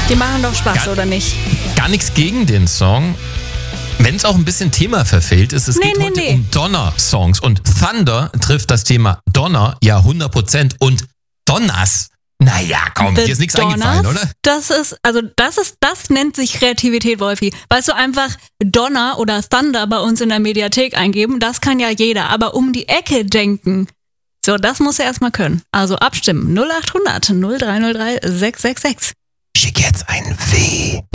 Die machen doch Spaß, oder nicht? Gar nichts gegen den Song. Wenn es auch ein bisschen Thema verfehlt ist, es geht heute um Donner-Songs. Und Thunder trifft das Thema Donner ja 100%. Und Donners, naja, komm, dir ist nichts eingefallen, oder? Das nennt sich Kreativität, Wolfi. Weißt du, einfach Donner oder Thunder bei uns in der Mediathek eingeben, das kann ja jeder. Aber um die Ecke denken, so, das muss er erstmal können. Also abstimmen. 0800 0303 666. Schick jetzt ein W.